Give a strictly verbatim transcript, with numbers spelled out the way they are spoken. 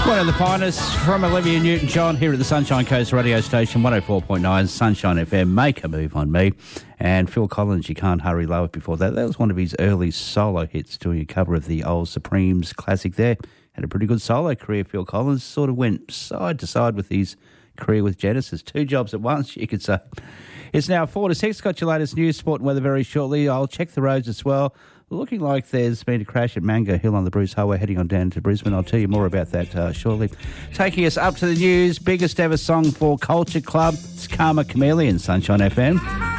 One of the finest from Olivia Newton-John here at the Sunshine Coast radio station, one oh four point nine Sunshine F M. Make a Move on Me. And Phil Collins, You Can't Hurry Lower before that. That was one of his early solo hits, doing a cover of the old Supremes classic there. Had a pretty good solo career, Phil Collins. Sort of went side to side with his career with Genesis. Two jobs at once, you could say. It's now four to six. Got your latest news, sport and weather very shortly. I'll check the roads as well. Looking like there's been a crash at Mango Hill on the Bruce Highway heading on down to Brisbane. I'll tell you more about that uh, shortly. Taking us up to the news, biggest ever song for Culture Club. It's Karma Chameleon, Sunshine F M.